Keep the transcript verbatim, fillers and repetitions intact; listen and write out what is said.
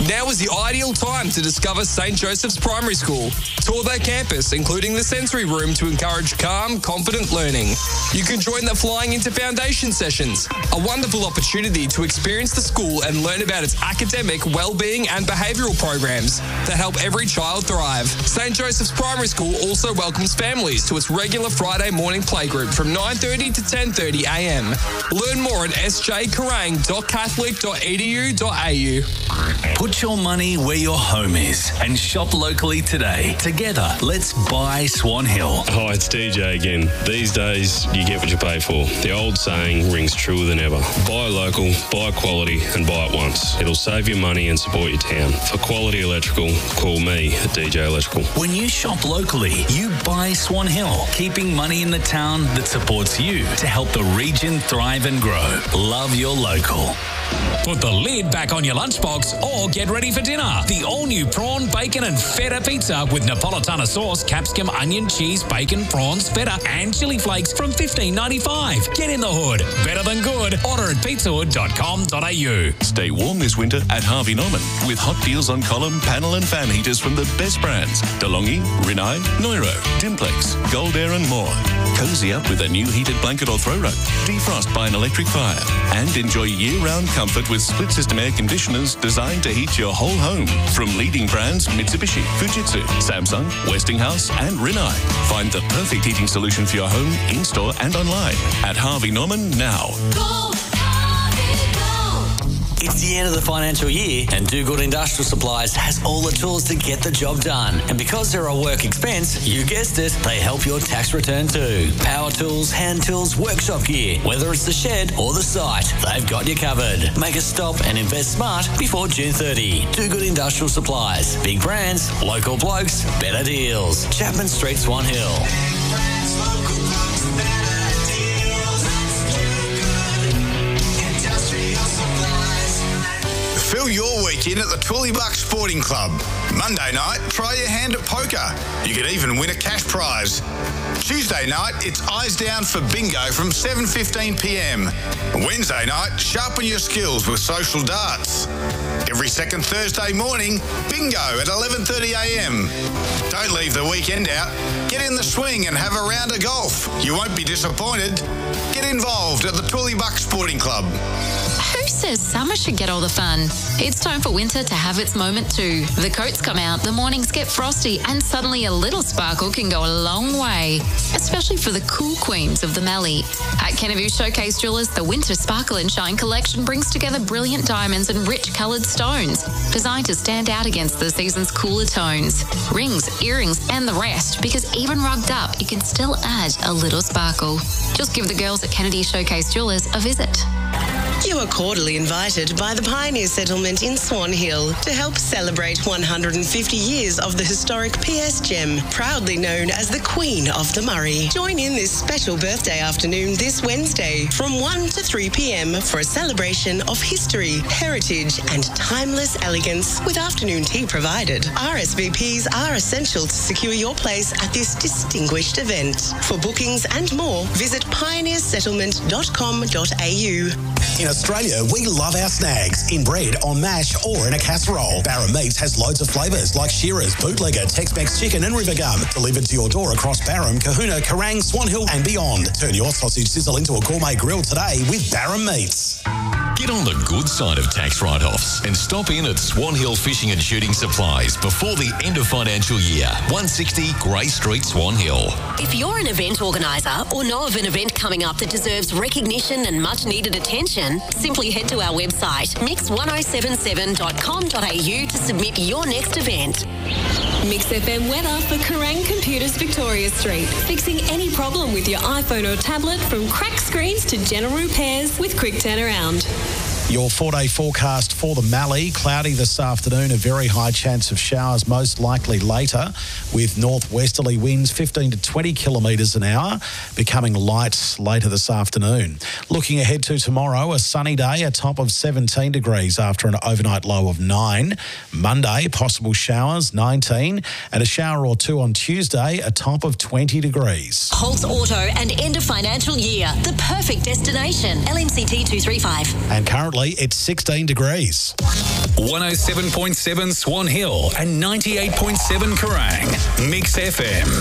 Now is the ideal time to discover Saint Joseph's Primary School. Tour their campus, including the sensory room, to encourage calm, confident learning. You can join the Flying into Foundation sessions, a wonderful opportunity to experience the school and learn about its academic, well-being and behavioural programs that help every child thrive. Saint Joseph's Primary School also welcomes families to its regular Friday morning playgroup from nine thirty to ten thirty a m. Learn more at s j kerrang dot catholic dot e d u dot a u. Put your money where your home is and shop locally today. Together, let's buy Swan Hill. Hi, it's D J again. These days, you get what you pay for. The old saying rings truer than ever. Buy local, buy quality, and buy it once. It'll save you money and support your town. For quality electrical, call me at D J Electrical. When you shop locally, you buy Swan Hill, keeping money in the town that supports you to help the region thrive and grow. Love your local. Put the lid back on your lunchbox or get ready for dinner. The all-new prawn, bacon and feta pizza with Napolitana sauce, capsicum, onion, cheese, bacon, prawns, feta and chili flakes from fifteen ninety-five. Get in the hood. Better than good. Order at pizza hood dot com dot a u. Stay warm this winter at Harvey Norman with hot deals on column, panel and fan heaters from the best brands. DeLonghi, Rinnai, Neuro, Dimplex, Gold Air and more. Cozy up with a new heated blanket or throw rug. Defrost by an electric fire. And enjoy year-round comfort with split-system air conditioners designed to heat your whole home. From leading brands Mitsubishi, Fujitsu, Samsung, Westinghouse and Rinnai. Find the perfect heating solution for your home, in-store and online at Harvey Norman now. Go, Harvey, go. It's the end of the financial year and Do Good Industrial Supplies has all the tools to get the job done. And because they're a work expense, you guessed it, they help your tax return too. Power tools, hand tools, workshop gear, whether it's the shed or the site, they've got you covered. Make a stop and invest smart before June thirtieth. Do Good Industrial Supplies. Big brands, local blokes, better deals. Chapman Street, Swan Hill. Fill your weekend at the Twillybuck Sporting Club. Monday night, try your hand at poker. You could even win a cash prize. Tuesday night, it's eyes down for bingo from seven fifteen p m. Wednesday night, sharpen your skills with social darts. Every second Thursday morning, bingo at eleven thirty a m. Don't leave the weekend out. Get in the swing and have a round of golf. You won't be disappointed. Get involved at the Twillybuck Sporting Club. Who says summer should get all the fun? It's time for winter to have its moment too. The coats come out, the mornings get frosty, and suddenly a little sparkle can go a long way, especially for the cool queens of the Mallee. At Kenavue Showcase Jewelers, the Winter Sparkle and Shine collection brings together brilliant diamonds and rich coloured stones, designed to stand out against the season's cooler tones. Rings, earrings, and the rest, because even rugged up, you can still add a little sparkle. Just give the girls at Kennedy Showcase Jewelers a visit. You are cordially invited by the Pioneer Settlement in Swan Hill to help celebrate one hundred fifty years of the historic P S Gem, proudly known as the Queen of the Murray. Join in this special birthday afternoon this Wednesday from one to three p m for a celebration of history, heritage and timeless elegance with afternoon tea provided. R S V Ps are essential to secure your place at this distinguished event. For bookings and more, visit pioneer settlement dot com dot a u. In Australia, we love our snags in bread, on mash or in a casserole. Barham Meats has loads of flavours like Shearers, Bootlegger, Tex-Mex Chicken and River Gum. Delivered to your door across Barham, Kahuna, Kerrang, Swan Hill and beyond. Turn your sausage sizzle into a gourmet grill today with Barham Meats. Get on the good side of tax write-offs and stop in at Swan Hill Fishing and Shooting Supplies before the end of financial year. one sixty Grey Street, Swan Hill. If you're an event organiser or know of an event coming up that deserves recognition and much needed attention, simply head to our website mix one oh seven seven dot com dot a u to submit your next event. Mix F M weather for Kerrang Computers Victoria Street. Fixing any problem with your iPhone or tablet, from cracked screens to general repairs with quick turnaround. Your four-day forecast for the Mallee. Cloudy this afternoon, a very high chance of showers, most likely later, with northwesterly winds fifteen to twenty kilometres an hour, becoming light later this afternoon. Looking ahead to tomorrow, a sunny day, a top of seventeen degrees after an overnight low of nine. Monday, possible showers, nineteen, and a shower or two on Tuesday, a top of twenty degrees. Holtz Auto and end of financial year, the perfect destination. L M C T two three five. And currently, it's sixteen degrees. one oh seven point seven Swan Hill and ninety-eight point seven Kerrang. Mix F M.